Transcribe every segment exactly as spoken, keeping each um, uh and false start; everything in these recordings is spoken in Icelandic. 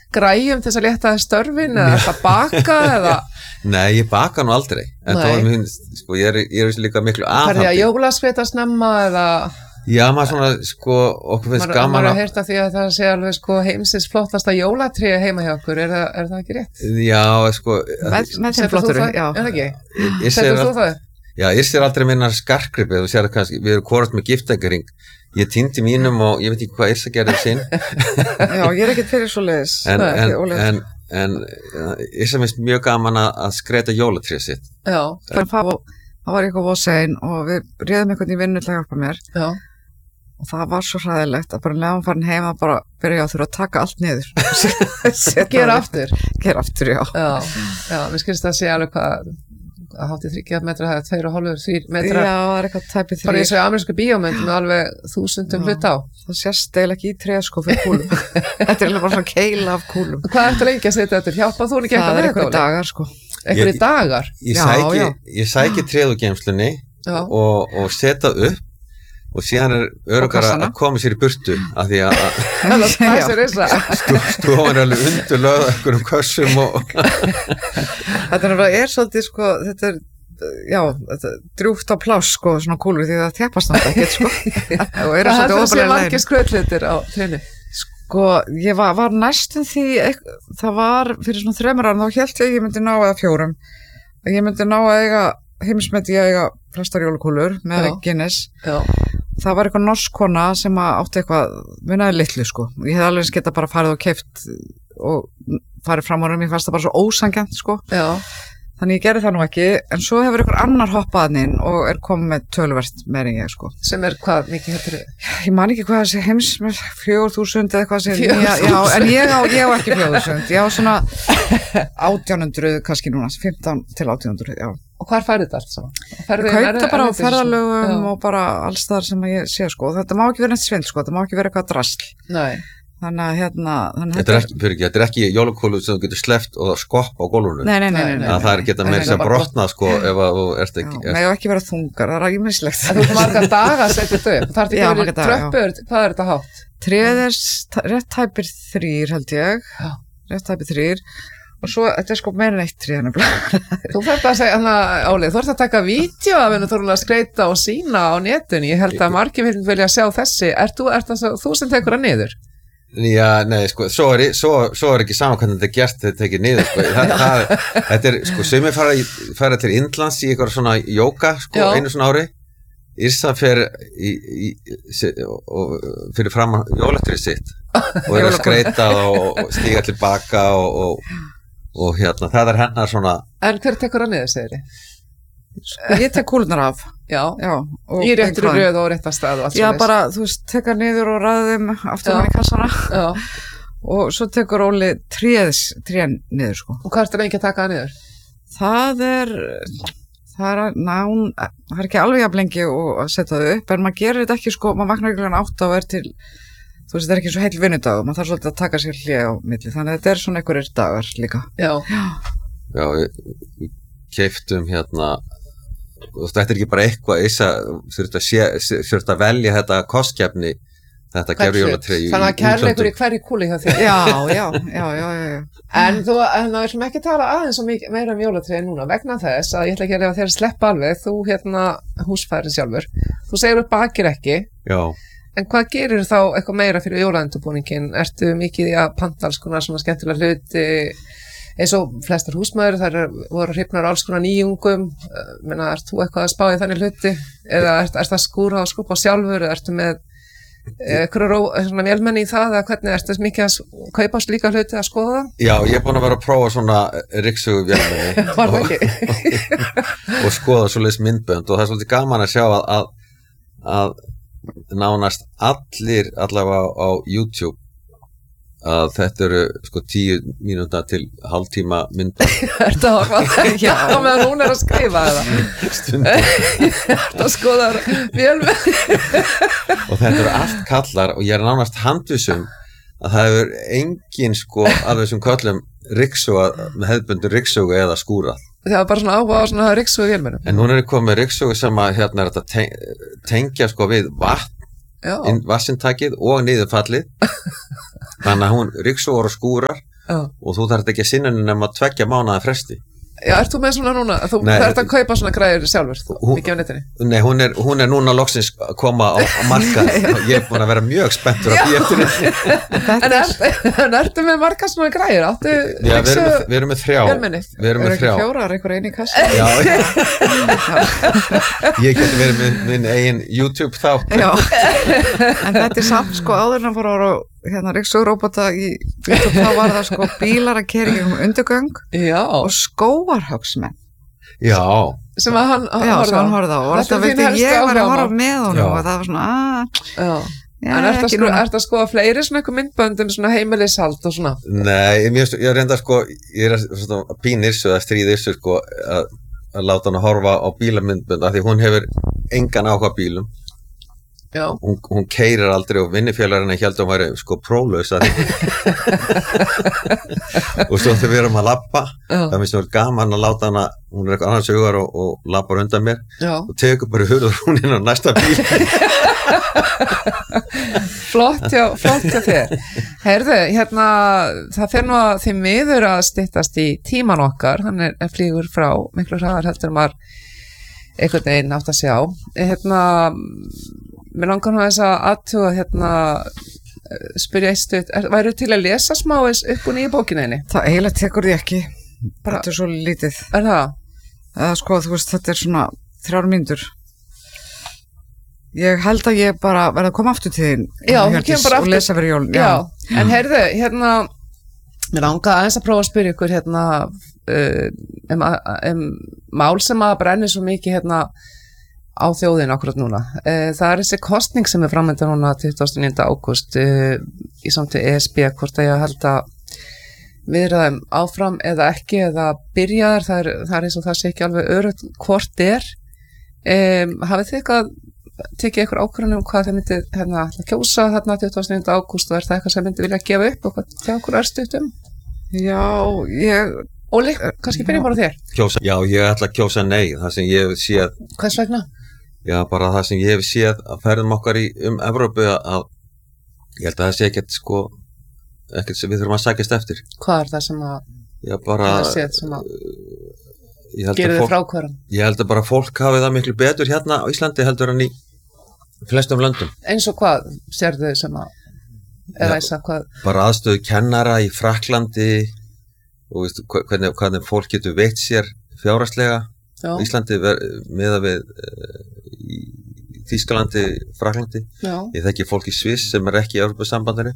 græjum til þess að létta störfin eða það baka eða Nei, ég baka nú aldrei en þá er mér, sko, ég er, ég er líka miklu aðhaldi. Færði að jólaskveita snemma eða Já, maður svona, sko, okkur finnst gaman maður að heyrta því að það sé alveg sko heimsins flottasta jólatré heima hjá okkur, er það, er það ekki rétt? Já, sko Með, með þeim flottur, já Er það ekki? Setur þú það? Já, ég sér aldrei minna skarkgripið og sér kannski, við erum hvort með giftækjaring ég týndi mínum og ég veit ekki hvað Yrsa gerði sinn Já, ég er ekkert fyrir svoleiðis en, en, en, en Yrsa finnst mjög gaman að skreita jólatré sitt Já Það var eitthvað vosein og við réðum einhvern í vinnu til að hjálpa mér Já og það var svo hræðilegt að bara leðum farin heim að bara byrja að þurfa að taka allt niður Gera aftur Gera aftur, já Já, já, við skilst að sé alveg hvað að hátti þriggja metra, það er tveir og hálfur, þrír metra. Já, það er eitthvað tæpið þrír. Bara eins og í amerísku bíómynd með alveg þúsundum hlut á. Það sést eiginlega ekki í tré sko fyrir kúlum. Þetta er alveg bara svona keila af kúlum. Hvað ertu lengi að setja þetta? Hjálpað þú ekki eitthvað Það með er eitthvað dagar sko. Eitthvað dagar? Ég Já, sæki, já. ég sæki tréð úr geymslunni og, og setja upp og síðan er öruggara kassana. að koma sér í burtu af því að Það er þess að stofan er alveg undurlöð einhverjum kössum og Þetta er, er svolítið sko, þetta er já, þetta er drjúft á pláss sko, svona kúlur því það þjappast náttúrulega ekkert sko og eru Það svolítið heldur að sé óbærilega margir skrautlitir á trénu Sko, ég var, var næstum því ekk- það var fyrir svona þremur árum þá hélt ég að ég myndi ná eða fjórum að ég myndi ná að eiga heimsmeti að eiga flestar jólakúlur með Já. Guinness Já, það var eitthvað norsk kona sem að átti eitthvað munaði litlu sko ég hefði alveg eins geta bara farið og keypt og farið fram á mér fannst það bara svo ósanngjarnt sko já, þannig ég gerði það nú ekki en svo hefur einhver annar hoppað inn og er komið með töluvert meir en ég sko sem er hvað mikið heldur ég man ekki hvað þessi heims með fjögur þúsund eða eitthvað sem Fjögur já, já, en ég á, ég á ekki fjögur þúsund ég á svona átján hundruð kannski núna, fimmtán til átján hundruð já. Og hvar færðu þetta allt saman? Færðu- Kaupa er- er bara á þetta ferðalögum svona- og bara alls þar sem að ég sé sko þetta má ekki vera neitt svindl sko, þetta má ekki vera eitthvað drasl Já, nei þannig að hérna þannig að þetta er ekki, fyrir ekki, þetta er ekki jólakúlu sem þú getur sleppt og skopp á gólfinu nei, nei, nei, nei, Nei, nei, að það er geta Nei, meira nei, sem bara brotna sko ef að þú ert Já, ekki nei, og ekki vera þungar, það er ræmislegt En þú ert marga daga að setja þetta upp Það er Já, ekki marga verið daga, já. tröppur, hvað er þetta hátt? Tréð er st- rétt tæpir þrýr held ég Já. rétt tæpir þrýr og svo, þetta er sko meira en eitt tréð nefnilega Þú þarft að segja, hana, Ólið, þú ert að taka vídeo af hennu, þú ert að skreita og sína á netinu, ég held að margir vil vilja sjá þessi, ert þú, ert það, þú sem tekur það niður? Já, nei, sko, svo er, svo, svo er ekki saman hvernig þetta er gert þetta tekið niður, sko, það, það, þetta er, sko, sumir fara, í, fara til Indlands í eitthvað svona jóka, sko, Já. einu svona ári, Yrsa fer í, í, í, og fyrir fram jólatrið sitt og er að skreita og, og stíga tilbaka og, og, og hérna, það er hennar svona, En hver tekur það niður, segir þið? sko, ég tek kúlunar af Já, já, og í réttri hraðin. röð og rétta stað og allt já, svoleiðis. bara, þú veist, tekar niður og ræði þeim aftur Já. hann í kassana Já, og svo tekur Óli tréðs trén niður, sko og hvað ertu lengi að taka það niður? það er það er, nán, það er ekki alveg jafn lengi og að setja þau upp, en maður gerir þetta ekki sko, maður vaknar ekki klukkan átta og er til þú veist, þetta er ekki svo heil vinnudagur, maður þarf svolítið að taka sér hlé á milli, þannig að þetta er svona einhverjir dagar líka. Já, já, við keyptum hérna, og þetta er ekki bara eitthvað, Yrsa þurft að, sé, þurft að velja þetta kostkefni, þetta gerur jólatrið í þannig að kærleikur í útlöndum. hverju kúli hjá þér. Já, já, já, já, já, já. En þú, en það viljum ekki tala aðeins svo mikið meira um jólatriði núna vegna þess að ég ætla ekki að reyfa þér að sleppa alveg, þú hérna húsfæri sjálfur, þú segir upp bakir ekki, Já, en hvað gerir þá eitthvað meira fyrir jólaendubúningin? Ertu mikið í að panta alls konar svona skemmtilega hluti eins og flestar húsmæður, þær eru- voru hrifnar á alls konar nýjungum, uh, menna, ert þú eitthvað að spá í þannig hluti eða ert, ert að skúra og skúpa sjálfur eða ertu með eitthvað svona vélmenni í það eða hvernig ertu mikið að s- kaupa slíka hluti að skoða það? já, ég er búin að vera að prófa svona ryksugu vélmenni Var það og, ekki? og skoða svoleiðis myndbönd og það er svolítið gaman að sjá að, að, að nánast allir allavega á, á YouTube að þetta eru sko tíu mínúta til hálftíma myndbönd Ertu að hvað? Já, meðan hún er að skrifa það stundum Ertu að skoða vélmenni? og þetta eru allt kallar og ég er nánast handvissum að það hefur engin sko af þessum köllum ryksuga, með hefðbundu ryksugu eða skúra Það var bara svona áhuga á svona ryksugu vélmennum en hún er komið ryksugu sem að hérna er þetta tengja sko við vatn Já, vatnsintakið og niðurfallið þannig að hún ryksugur og skúrar Já. og þú þarf ekki að sinna henni nema tveggja mánaða fresti. Já, ert þú með svona núna, þú Nei, þarft að kaupa svona græður sjálfur, hún- ekki á netinu? Nei, hún er, hún er núna loksins að koma á, á markað og ég er búin að vera mjög spenntur að býja eftir henni. En, er, en ertu með marga svona græður? Áttu Já, við erum, með, við erum með þrjá. Vélmenni? Við erum Er með ekki þrjá. fjórar, einhver eini kassa? Já, ég geti verið með minn eigin YouTube þátt. Já, en þetta er samt sko áður en að fór ára hérna ríksuróbota í YouTube, þá var það sko bílar að keyra í gegnum undirgöng Já, og skóarhögsmenn. Já, sem að hann Já, sem hann horfði á og Þetta alltaf er þín vildi helstu ég var að áhugamál. horfa með honum Já. og það var svona aaa, Já. já, En ertu að, ekki sko, núna. ert að skoða fleiri svona eitthvað myndböndum, svona heimilishald og svona? nei, ég, ég er reynda sko, ég er að pín Yrsu að stríða Yrsu sko að, að láta hann að horfa á bílamyndbönd af því hún hefur engan áhuga á bílum. Já. Hún, hún keyrir aldrei og vinnifélagarinn held að hún væri sko prólaus að því. Og svo þegar við erum að labba, Já. það finnst mér gaman að láta hana, hún er eitthvað annars hugar og, og labbar undan mér Já. og tekur bara hurður hún inn á næsta bíl. Flott hjá, flott hjá þér. Heyrðu, hérna, það fer nú að því miður að styttast í tíman okkar, hann er, er flýgur frá miklu hraðar heldur en maður einhvern veginn átt að sjá. Hérna, mér langar nú þess að aðtuga hérna, spyrja eitt stutt, er, væru til að lesa smá eins upp og nýja bókinni? Það eiginlega tekur því ekki, Bara- þetta er svo lítið. Er það? Eða sko, þú veist, þetta er svona þrjár mínútur. Ég held að ég bara verði að koma aftur til þín Já, þú Hjördís, kemur bara og aftur. lesa fyrir jólun. Já, en heyrðu, hérna, mér langar aðeins að prófa að spyrja ykkur hérna uh, um, um mál sem að brennir svo mikið hérna á þjóðin akkurat núna. Uh, það er þessi kostning sem er framöndan núna tuttugasta og níunda ágúst uh, í samtíð E S B, hvort að ég held að viðræðum áfram eða ekki eða byrjaðar, það er, það er eins og það sé ekki alveg örugt hvort er. Um, hafið þið eitthvað tekið ykkur ákvörðun um hvað þið myndið hérna, ætla að kjósa þarna tuttugasta og níunda ágúst og er það eitthvað sem myndið vilja gefa upp og hvað þið okkur örstuðt um? Já, ég, Óli, kannski byrjum bara á þér. Kjósa, já, ég ætla að kjósa nei, það sem ég hef séð, Hvers vegna? já, bara það sem ég hef séð að ferðum okkar í um Evrópu að ég held að það sé ekkert sko, ekkert sem við þurfum að sækjast eftir. Hvað er það sem að Já, bara, það séð sem að ég held gerir að þið fólk, frákvörðan? ég held að bara fólk hafi það miklu betur hérna á Íslandi heldur en í flestum löndum. Eins og hvað sérðu þið sem að eða Já. eins að hvað? Bara aðstöðu kennara í Frakklandi og veistu, hvernig, hvernig fólk getur veitt sér fjárhagslega Já, á Íslandi meða við uh, í Þýskalandi, Frakklandi. já, Ég þekki fólk í Sviss sem er ekki í Evrópusambandinu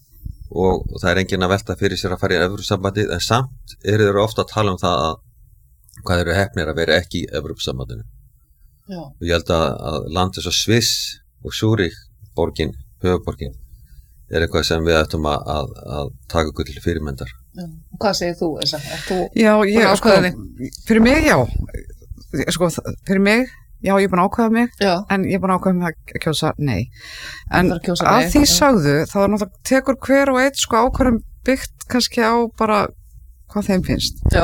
og það er enginn að velta fyrir sér að fara í Evrópusambandið en samt eru þeir ofta að tala um það að hvað eru hefnir að vera ekki í Evrópusambandinu. já. Og ég held að, að land eins og Sviss og Zúrich, borgin, höfuborgin, er eitthvað sem við ættum að, að, að taka okkur til fyrirmyndar. já. Og hvað segir þú, Elsa? Ert þú já, ég, Búin að sko, ákveða fyrir mig, já, sko, þ- fyrir mig, já, ég er búin að ákveða mig, Já, en ég er búin að ákveða mig að kjósa nei. En Það er að kjósa að nei, því já. sagðu, þá er náttúrulega tekur hver og eitt sko ákveðum byggt kannski á bara hvað þeim finnst. já,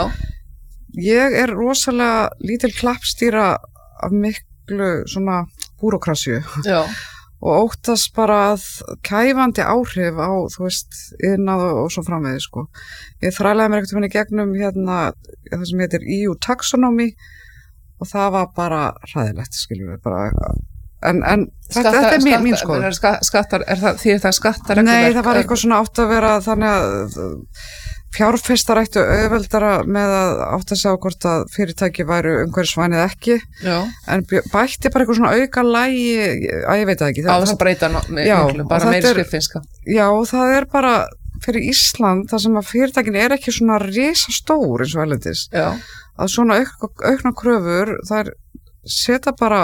Ég er rosalega lítil klappstýra af miklu svona búrokrasju já, og óttast bara að kæfandi áhrif á, þú veist, innað og, og svo framvegis, sko. Ég þrælaði mér ekkert í gegnum hérna það sem heitir E U Taxonomy og það var bara hræðilegt, skiljum við, bara, en, en þetta, þetta er mín, mín skoðun. Er ska- skattar, er það, því er það skattar Nei, það var eitthvað svona átt að vera þannig að fjárfestar ættu auðveldara með að átt að sjá hvort að fyrirtæki væru umhverfisvænið ekki, Já, en bjö- bætti bara eitthvað svona auka lægi, að ég veit það ekki. á þess að breyta no, me, Já, miklu, og bara þetta meiri er- skriffinska. Já, það er bara fyrir Ísland, það sem að fyrirtækin er ekki svona risastór eins og erlendis, Já, að svona auk, aukna kröfur, það er setja bara,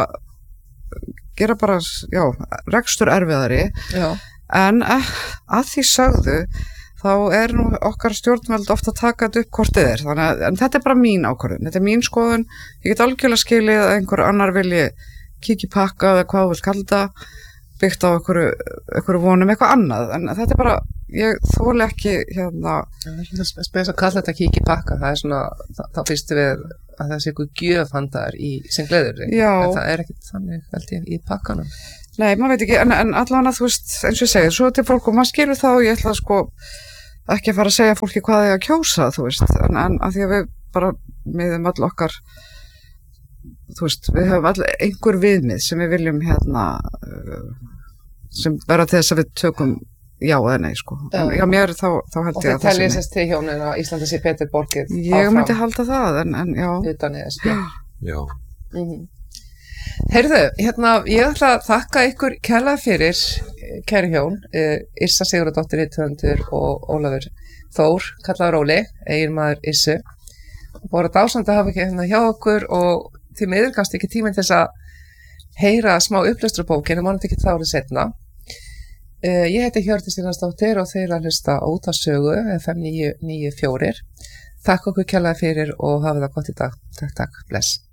gera bara, já, rekstur erfiðari, já, en að, að því sögðu, þá er nú okkar stjórnvöld ofta að taka þetta upp hvort þið er, þannig að, en þetta er bara mín ákvörðun, þetta er mín skoðun, ég get algjörlega skilið að einhver annar vilji kíkja í pakka eða hvað þú vilt kalla þetta, byggt á einhverju, einhverju vonum eitthvað annað, en þetta er bara, ég þóli ekki hérna, spes að kalla þetta kíkja í pakka, það er svona, þá, þá fyrstu við að það sé eitthvað gjöfhandar í sem gleður Já. en það er ekkert þannig, held ég, í pakkanum. nei, maður veit ekki, en, en allan að þú veist, eins og ég segir, svo til fólk og maður skilur þá, ég ætla að sko, ekki að fara að segja fólki hvað þau að kjósa, þú veist, en, en að því að við bara miðum all okkar, þú veist, við höfum all einhver viðmið sem við viljum hérna, sem verða til þess að við tökum já eða nei, sko. En já, mér þá, þá held og ég að það sé nei. Og þið teljið sérst til hjónin að Íslandi sé betur borgið áfram. Ég myndi halda það, en, en já. Utan E S B. Já. Mm-hmm. Heyrðu, hérna, ég ætla að þakka ykkur kærlega fyrir, kæri hjón, Yrsa Sigurðardóttir rithöfundur og Ólafur Þór, kallaður Óli, eiginmaður Yrsu. Voru dásamt að hafa ekki hérna hjá okkur og því miður gafst ekki tíminn til þess að heyra smá upplöstrubókin, en vonandi ekki þá árið seinna. Uh, ég heiti Hjördís Einarsdóttir og þeir að hlusta á Útvarpssögu F M níu níu fjögur. Takk okkur kærlega fyrir og hafið það gott í dag. Takk, takk, bless.